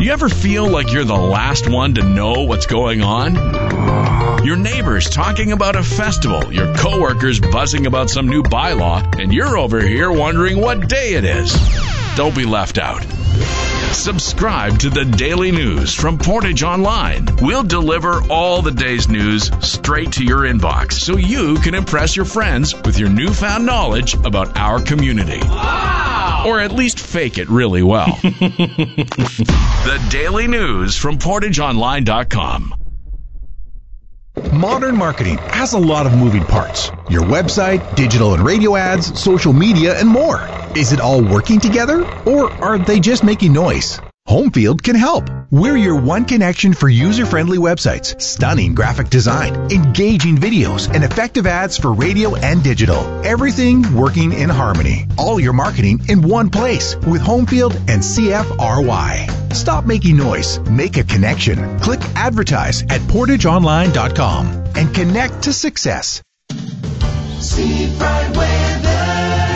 You ever feel like you're the last one to know what's going on? Your neighbors talking about a festival, your coworkers buzzing about some new bylaw, and you're over here wondering what day it is. Don't be left out. Subscribe to the Daily News from Portage Online. We'll deliver all the day's news straight to your inbox so you can impress your friends with your newfound knowledge about our community. Wow! Or at least fake it really well. The Daily News from PortageOnline.com. Modern marketing has a lot of moving parts. Your website, digital and radio ads, social media, and more. Is it all working together, or are they just making noise? Homefield can help. We're your one connection for user-friendly websites, stunning graphic design, engaging videos, and effective ads for radio and digital. Everything working in harmony. All your marketing in one place with Homefield and CFRY. Stop making noise. Make a connection. Click advertise at portageonline.com and connect to success. See bright weather.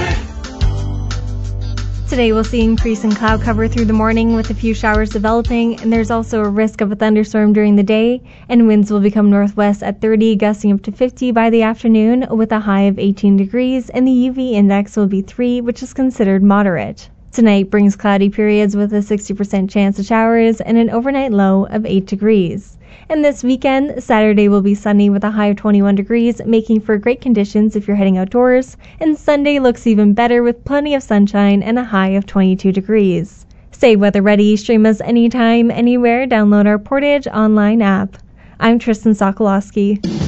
Today we'll see increase in cloud cover through the morning with a few showers developing, and there's also a risk of a thunderstorm during the day, and winds will become northwest at 30, gusting up to 50 by the afternoon with a high of 18 degrees, and the UV index will be 3, which is considered moderate. Tonight brings cloudy periods with a 60% chance of showers and an overnight low of 8 degrees. And this weekend, Saturday will be sunny with a high of 21 degrees, making for great conditions if you're heading outdoors. And Sunday looks even better with plenty of sunshine and a high of 22 degrees. Stay weather ready, stream us anytime, anywhere, download our Portage Online app. I'm Tristan Sokolowski.